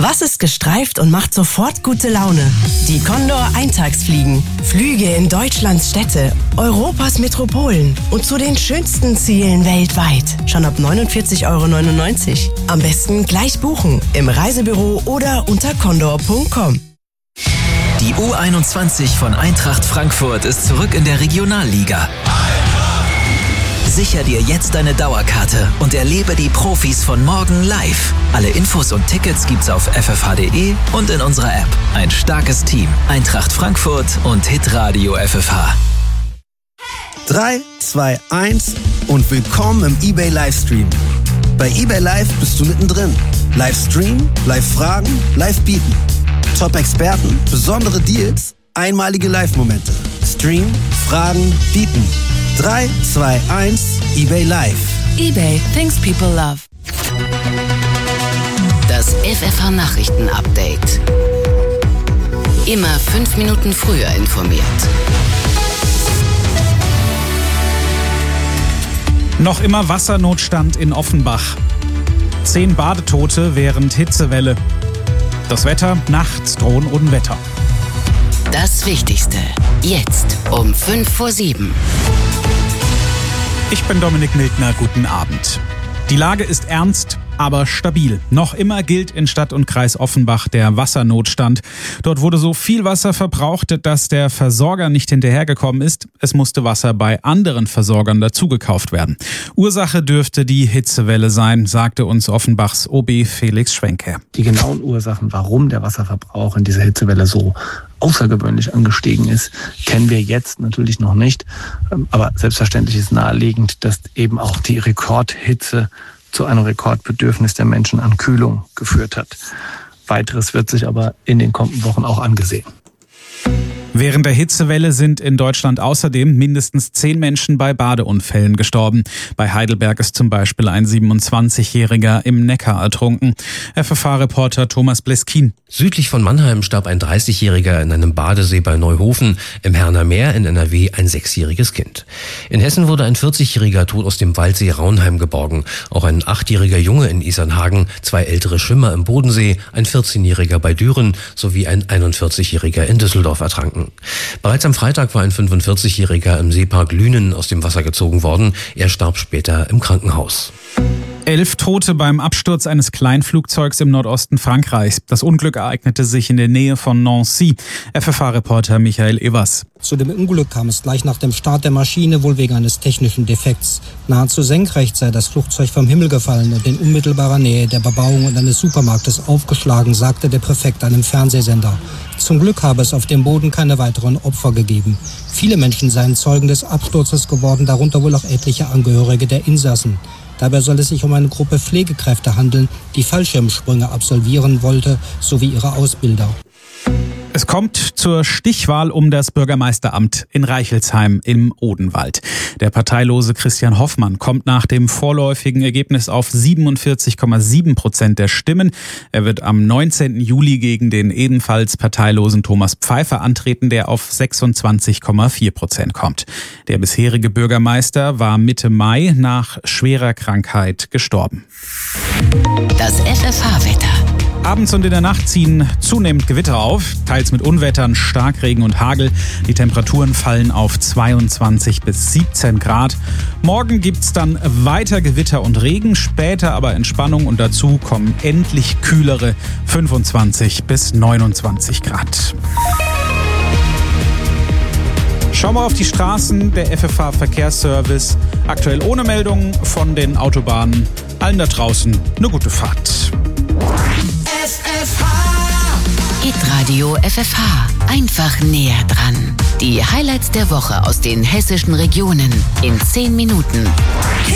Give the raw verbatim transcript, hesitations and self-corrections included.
Was ist gestreift und macht sofort gute Laune? Die Condor Eintagsfliegen. Flüge in Deutschlands Städte, Europas Metropolen und zu den schönsten Zielen weltweit. Schon ab neunundvierzig Euro neunundneunzig. Am besten gleich buchen im Reisebüro oder unter condor punkt com. Die U einundzwanzig von Eintracht Frankfurt ist zurück in der Regionalliga. Sicher dir jetzt deine Dauerkarte und erlebe die Profis von morgen live. Alle Infos und Tickets gibt's auf f f h punkt d e und in unserer App. Ein starkes Team, Eintracht Frankfurt und Hitradio F F H. drei, zwei, eins und willkommen im eBay Livestream. Bei eBay Live bist du mittendrin. Livestream, Live-Fragen, Live-Bieten. Top-Experten, besondere Deals, einmalige Live-Momente. Stream, Fragen, Bieten. drei, zwei, eins, eBay Live. eBay, things people love. Das F F H-Nachrichten-Update. Immer fünf Minuten früher informiert. Noch immer Wassernotstand in Offenbach. Zehn Badetote während Hitzewelle. Das Wetter, nachts drohen Unwetter. Das Wichtigste, jetzt um fünf vor sieben. Ich bin Dominik Mildner, guten Abend. Die Lage ist ernst, aber stabil. Noch immer gilt in Stadt und Kreis Offenbach der Wassernotstand. Dort wurde so viel Wasser verbraucht, dass der Versorger nicht hinterhergekommen ist. Es musste Wasser bei anderen Versorgern dazugekauft werden. Ursache dürfte die Hitzewelle sein, sagte uns Offenbachs O B Felix Schwenke. Die genauen Ursachen, warum der Wasserverbrauch in dieser Hitzewelle so außergewöhnlich angestiegen ist, kennen wir jetzt natürlich noch nicht. Aber selbstverständlich ist naheliegend, dass eben auch die Rekordhitze zu einem Rekordbedürfnis der Menschen an Kühlung geführt hat. Weiteres wird sich aber in den kommenden Wochen auch angesehen. Während der Hitzewelle sind in Deutschland außerdem mindestens zehn Menschen bei Badeunfällen gestorben. Bei Heidelberg ist zum Beispiel ein siebenundzwanzigjähriger im Neckar ertrunken. F F H-Reporter Thomas Bleskin. Südlich von Mannheim starb ein dreißigjähriger in einem Badesee bei Neuhofen. Im Herner Meer in N R W ein sechsjähriges Kind. In Hessen wurde ein vierzigjähriger tot aus dem Waldsee Raunheim geborgen. Auch ein achtjähriger Junge in Isernhagen, zwei ältere Schwimmer im Bodensee, ein vierzehnjähriger bei Düren sowie ein einundvierzigjähriger in Düsseldorf ertranken. Bereits am Freitag war ein fünfundvierzigjähriger im Seepark Lünen aus dem Wasser gezogen worden. Er starb später im Krankenhaus. Elf Tote beim Absturz eines Kleinflugzeugs im Nordosten Frankreichs. Das Unglück ereignete sich in der Nähe von Nancy. F F H-Reporter Michael Evers. Zu dem Unglück kam es gleich nach dem Start der Maschine, wohl wegen eines technischen Defekts. Nahezu senkrecht sei das Flugzeug vom Himmel gefallen und in unmittelbarer Nähe der Bebauung und eines Supermarktes aufgeschlagen, sagte der Präfekt einem Fernsehsender. Zum Glück habe es auf dem Boden keine weiteren Opfer gegeben. Viele Menschen seien Zeugen des Absturzes geworden, darunter wohl auch etliche Angehörige der Insassen. Dabei soll es sich um eine Gruppe Pflegekräfte handeln, die Fallschirmsprünge absolvieren wollte, sowie ihre Ausbilder. Es kommt zur Stichwahl um das Bürgermeisteramt in Reichelsheim im Odenwald. Der parteilose Christian Hoffmann kommt nach dem vorläufigen Ergebnis auf siebenundvierzig Komma sieben Prozent der Stimmen. Er wird am neunzehnten Juli gegen den ebenfalls parteilosen Thomas Pfeiffer antreten, der auf sechsundzwanzig Komma vier Prozent kommt. Der bisherige Bürgermeister war Mitte Mai nach schwerer Krankheit gestorben. Das F F H-Wetter. Abends und in der Nacht ziehen zunehmend Gewitter auf, teils mit Unwettern, Starkregen und Hagel. Die Temperaturen fallen auf zweiundzwanzig bis siebzehn Grad. Morgen gibt's dann weiter Gewitter und Regen, später aber Entspannung und dazu kommen endlich kühlere fünfundzwanzig bis neunundzwanzig Grad. Schauen wir auf die Straßen, der F F H-Verkehrsservice. Aktuell ohne Meldungen von den Autobahnen. Allen da draußen eine gute Fahrt. Hitradio F F H. Einfach näher dran. Die Highlights der Woche aus den hessischen Regionen in zehn Minuten.